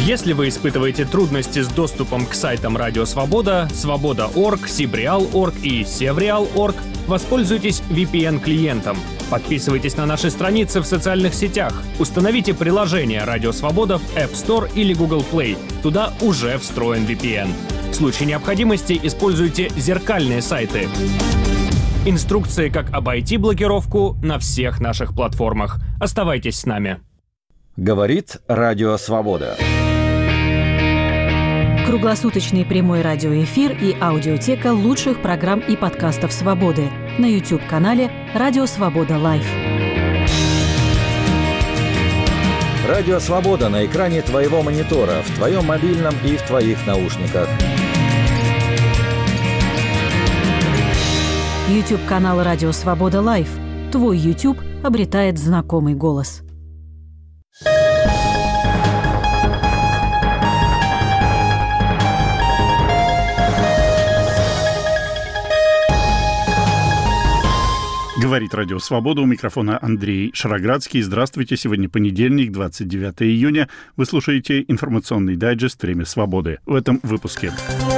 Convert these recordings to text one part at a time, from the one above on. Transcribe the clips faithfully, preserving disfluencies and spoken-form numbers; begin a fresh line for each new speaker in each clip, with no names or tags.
Если вы испытываете трудности с доступом к сайтам Радио Свобода, Свобода точка орг, Сибреал точка орг и Севреал точка орг, воспользуйтесь ви пи эн-клиентом. Подписывайтесь на наши страницы в социальных сетях. Установите приложение Радио Свобода в App Store или Google Play. Туда уже встроен ви пи эн. В случае необходимости используйте зеркальные сайты. Инструкции, как обойти блокировку, на всех наших платформах. Оставайтесь с нами.
Говорит Радио Свобода.
Круглосуточный прямой радиоэфир и аудиотека лучших программ и подкастов «Свободы» на YouTube-канале «Радио Свобода Лайв».
Радио Свобода на экране твоего монитора, в твоем мобильном и в твоих наушниках.
YouTube-канал «Радио Свобода Лайв». Твой YouTube обретает знакомый голос.
Говорит Радио Свобода, у микрофона Андрей Шароградский. Здравствуйте, сегодня понедельник, двадцать девятое июня. Вы слушаете информационный дайджест «Время свободы». В этом выпуске.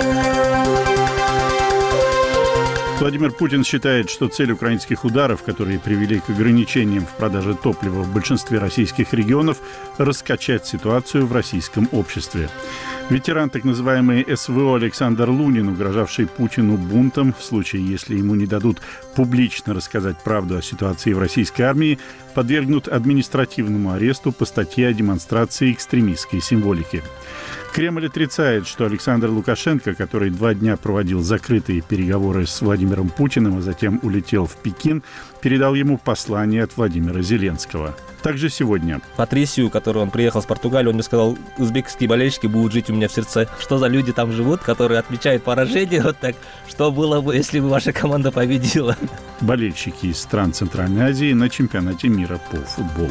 Владимир Путин считает, что цель украинских ударов, которые привели к ограничениям в продаже топлива в большинстве российских регионов, раскачать ситуацию в российском обществе. Ветеран так называемой эс вэ о Александр Лунин, угрожавший Путину бунтом в случае, если ему не дадут публично рассказать правду о ситуации в российской армии, подвергнут административному аресту по статье о демонстрации экстремистской символики. Кремль отрицает, что Александр Лукашенко, который два дня проводил закрытые переговоры с Владимиром Путиным, а затем улетел в Пекин, передал ему послание от Владимира Зеленского. Также сегодня.
Патрисию, который он приехал с Португалии, он мне сказал, узбекские болельщики будут жить у меня в сердце. Что за люди там живут, которые отмечают поражение? Вот так. Что было бы, если бы ваша команда победила?
Болельщики из стран Центральной Азии на чемпионате мира по футболу.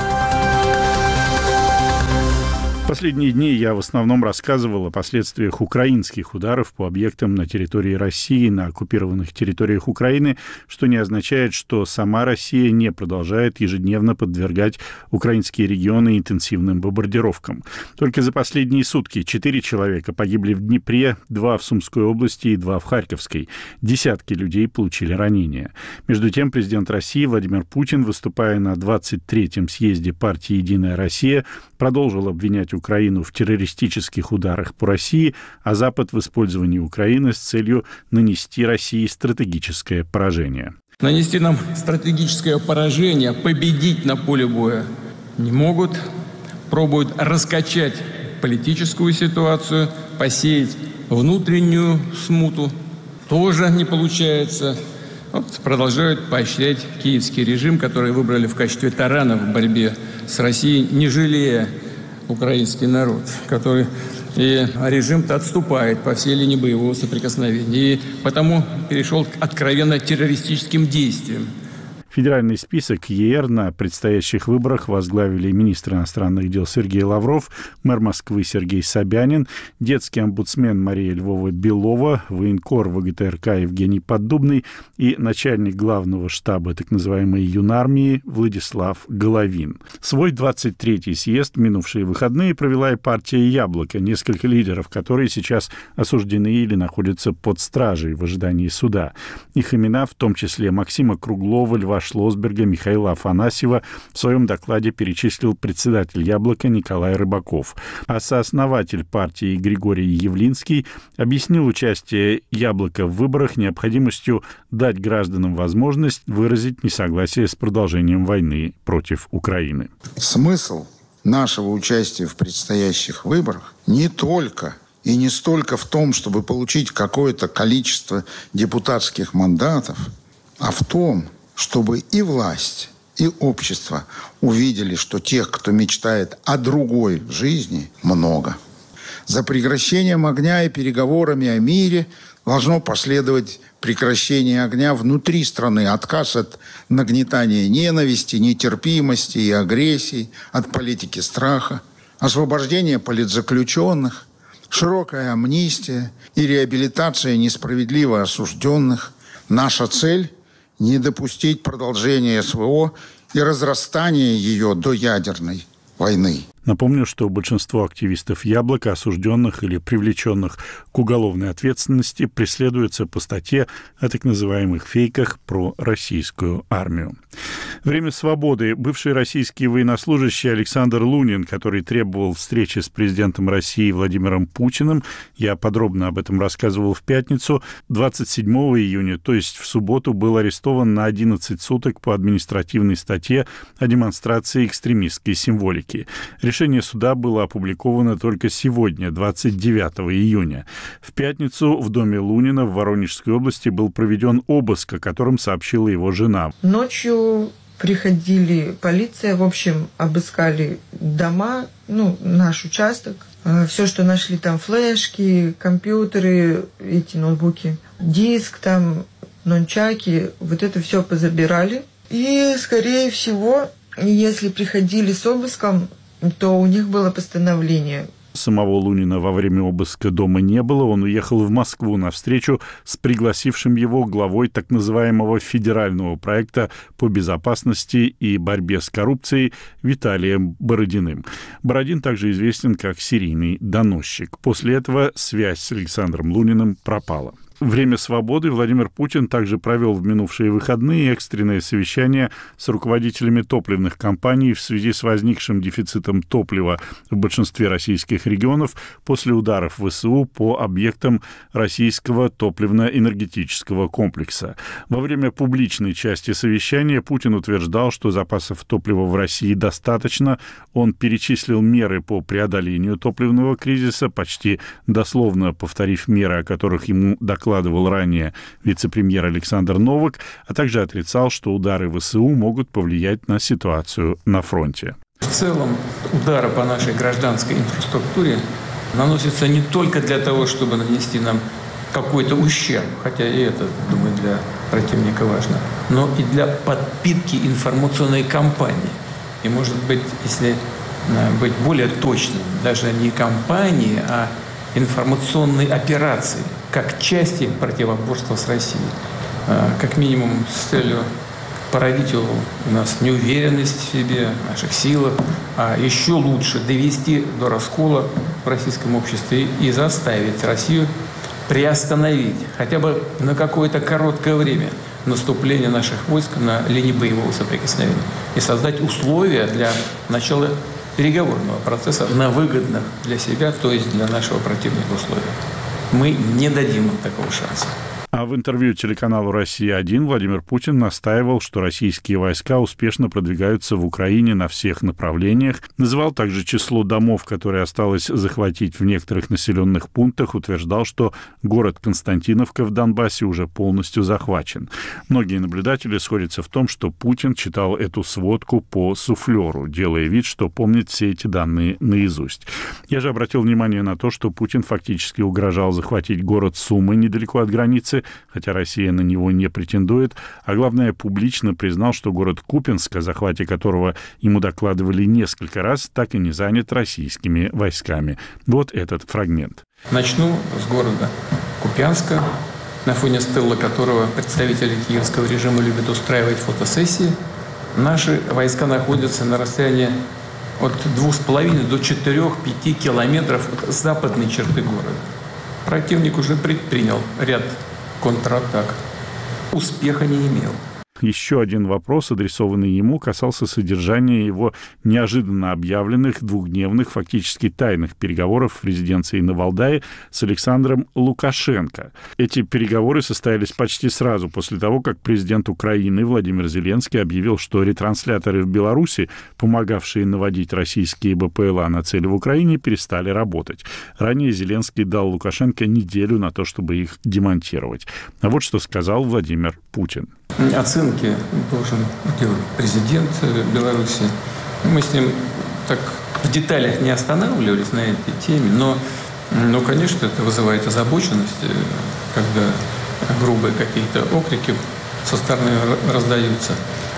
В последние дни я в основном рассказывал о последствиях украинских ударов по объектам на территории России, на оккупированных территориях Украины, что не означает, что сама Россия не продолжает ежедневно подвергать украинские регионы интенсивным бомбардировкам. Только за последние сутки четыре человека погибли в Днепре, два в Сумской области и два в Харьковской. Десятки людей получили ранения. Между тем, президент России Владимир Путин, выступая на двадцать третьем съезде партии «Единая Россия», продолжил обвинять Украину в террористических ударах по России, а Запад в использовании Украины с целью нанести России стратегическое поражение.
Нанести нам стратегическое поражение, победить на поле боя не могут, пробуют раскачать политическую ситуацию, посеять внутреннюю смуту. Тоже не получается. Вот продолжают поощрять киевский режим, который выбрали в качестве тарана в борьбе с Россией, не жалея украинский народ, который и режим-то отступает по всей линии боевого соприкосновения и потому перешел к откровенно террористическим действиям.
Федеральный список е эр на предстоящих выборах возглавили министр иностранных дел Сергей Лавров, мэр Москвы Сергей Собянин, детский омбудсмен Мария Львова-Белова, военкор вэ гэ тэ эр ка Евгений Поддубный и начальник главного штаба так называемой юнармии Владислав Головин. Свой двадцать третий съезд минувшие выходные провела и партия «Яблоко», несколько лидеров, которые сейчас осуждены или находятся под стражей в ожидании суда. Их имена, в том числе Максима Круглова, Льва Шлосберга, Михаила Афанасьева, в своем докладе перечислил председатель «Яблока» Николай Рыбаков. А сооснователь партии Григорий Явлинский объяснил участие «Яблока» в выборах необходимостью дать гражданам возможность выразить несогласие с продолжением войны против Украины.
Смысл нашего участия в предстоящих выборах не только и не столько в том, чтобы получить какое-то количество депутатских мандатов, а в том, чтобы и власть, и общество увидели, что тех, кто мечтает о другой жизни, много. За прекращением огня и переговорами о мире должно последовать прекращение огня внутри страны, отказ от нагнетания ненависти, нетерпимости и агрессии, от политики страха, освобождение политзаключенных, широкая амнистия и реабилитация несправедливо осужденных. Наша цель – не допустить продолжения эс вэ о и разрастания ее до ядерной войны.
Напомню, что большинство активистов «Яблока», осужденных или привлеченных к уголовной ответственности, преследуются по статье о так называемых фейках про российскую армию. Время свободы. Бывший российский военнослужащий Александр Лунин, который требовал встречи с президентом России Владимиром Путиным, я подробно об этом рассказывал в пятницу, двадцать седьмого июня, то есть в субботу, был арестован на одиннадцать суток по административной статье о демонстрации экстремистской символики. Решение суда было опубликовано только сегодня, двадцать девятого июня. В пятницу в доме Лунина в Воронежской области был проведен обыск, о котором сообщила его жена.
Ночью приходили полиция, в общем, обыскали дома, ну, наш участок. Все, что нашли там, флешки, компьютеры, эти ноутбуки, диск там, нончаки, вот это все позабирали. И, скорее всего, если приходили с обыском, то у них было постановление.
Самого Лунина во время обыска дома не было. Он уехал в Москву на встречу с пригласившим его главой так называемого федерального проекта по безопасности и борьбе с коррупцией Виталием Бородиным. Бородин также известен как серийный доносчик. После этого связь с Александром Луниным пропала. Время свободы Владимир Путин также провел в минувшие выходные экстренное совещание с руководителями топливных компаний в связи с возникшим дефицитом топлива в большинстве российских регионов после ударов ВСУ по объектам российского топливно-энергетического комплекса. Во время публичной части совещания Путин утверждал, что запасов топлива в России достаточно. Он перечислил меры по преодолению топливного кризиса, почти дословно повторив меры, о которых ему докладывали докладывал ранее вице-премьер Александр Новак, а также отрицал, что удары ВСУ могут повлиять на ситуацию на фронте.
В целом, удары по нашей гражданской инфраструктуре наносятся не только для того, чтобы нанести нам какой-то ущерб, хотя и это, думаю, для противника важно, но и для подпитки информационной кампании. И, может быть, если быть более точным, даже не кампании, а информационной операции, как части противоборства с Россией. Как минимум с целью породить у нас неуверенность в себе, в наших силах, а еще лучше довести до раскола в российском обществе и заставить Россию приостановить хотя бы на какое-то короткое время наступление наших войск на линии боевого соприкосновения и создать условия для начала переговорного процесса на выгодных для себя, то есть для нашего противника условиях. Мы не дадим им такого шанса.
А в интервью телеканалу «Россия один» Владимир Путин настаивал, что российские войска успешно продвигаются в Украине на всех направлениях. Называл также число домов, которые осталось захватить в некоторых населенных пунктах. Утверждал, что город Константиновка в Донбассе уже полностью захвачен. Многие наблюдатели сходятся в том, что Путин читал эту сводку по суфлеру, делая вид, что помнит все эти данные наизусть. Я же обратил внимание на то, что Путин фактически угрожал захватить город Сумы недалеко от границы, хотя Россия на него не претендует, а главное, публично признал, что город Купянск, о захвате которого ему докладывали несколько раз, так и не занят российскими войсками. Вот этот фрагмент.
Начну с города Купянска, на фоне стелла которого представители киевского режима любят устраивать фотосессии. Наши войска находятся на расстоянии от двух с половиной до четырёх-пяти километров от западной черты города. Противник уже предпринял ряд контратак. Успеха не имел.
Еще один вопрос, адресованный ему, касался содержания его неожиданно объявленных двухдневных, фактически тайных переговоров в резиденции на Валдае с Александром Лукашенко. Эти переговоры состоялись почти сразу после того, как президент Украины Владимир Зеленский объявил, что ретрансляторы в Беларуси, помогавшие наводить российские БПЛА на цели в Украине, перестали работать. Ранее Зеленский дал Лукашенко неделю на то, чтобы их демонтировать. А вот что сказал Владимир Путин.
Оценки должен делать президент Беларуси. Мы с ним так в деталях не останавливались на этой теме, но, ну, конечно, это вызывает озабоченность, когда грубые какие-то окрики со стороны раздаются.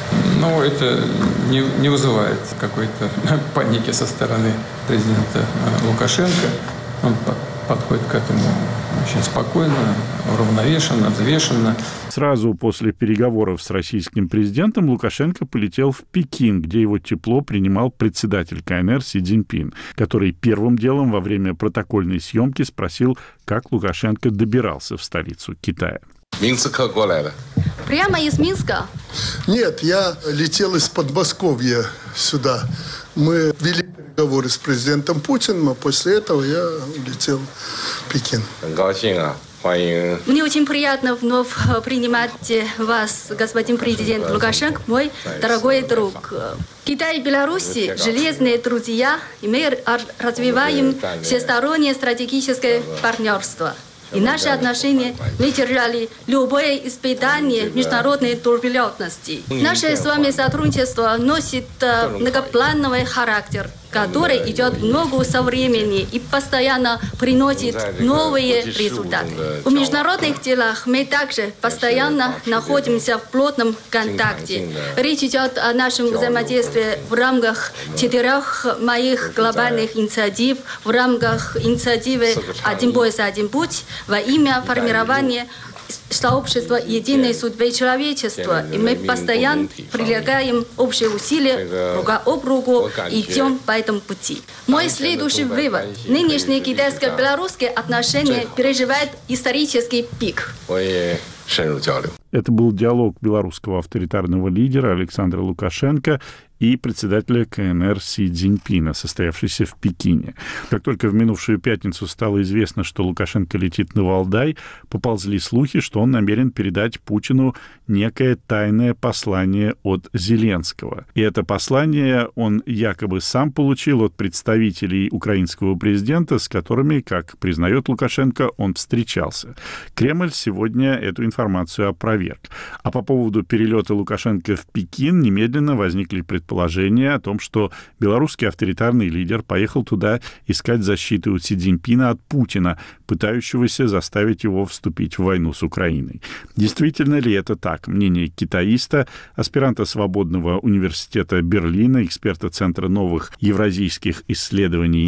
Но это не, не вызывает какой-то паники со стороны президента Лукашенко. Он подходит к этому очень спокойно, уравновешенно, взвешенно.
Сразу после переговоров с российским президентом Лукашенко полетел в Пекин, где его тепло принимал председатель КНР Си Цзиньпин, который первым делом во время протокольной съемки спросил, как Лукашенко добирался в столицу Китая.
Прямо из Минска?
Нет, я летел из Подмосковья сюда. Мы вели переговоры с президентом Путиным, а после этого я улетел в Пекин.
Мне очень приятно вновь принимать вас, господин президент Лукашенко, мой дорогой друг. Китай и Беларусь – железные друзья, и мы развиваем всестороннее стратегическое партнерство. И наши отношения выдержали любое испытание международной турбулентности. Наше с вами сотрудничество носит многоплановый характер, который идет в ногу со временем и постоянно приносит новые результаты. В международных делах мы также постоянно находимся в плотном контакте. Речь идет о нашем взаимодействии в рамках четырех моих глобальных инициатив, в рамках инициативы «Один пояс, один путь» во имя формирования сообщества единой судьбы человечества. И мы постоянно прилагаем общие усилия друг об другу и идем по этому пути. Мой следующий вывод. Нынешние китайско-белорусские отношения переживают исторический пик.
Это был диалог белорусского авторитарного лидера Александра Лукашенко и председателя КНР Си Цзиньпина, состоявшийся в Пекине. Как только в минувшую пятницу стало известно, что Лукашенко летит на Валдай, поползли слухи, что он намерен передать Путину некое тайное послание от Зеленского. И это послание он якобы сам получил от представителей украинского президента, с которыми, как признает Лукашенко, он встречался. Кремль сегодня эту информацию опроверг. А по поводу перелета Лукашенко в Пекин немедленно возникли предположения, Положение о том, что белорусский авторитарный лидер поехал туда искать защиты у Си Цзиньпина от Путина, пытающегося заставить его вступить в войну с Украиной. Действительно ли это так? Мнение китаиста, аспиранта Свободного университета Берлина, эксперта Центра новых евразийских исследований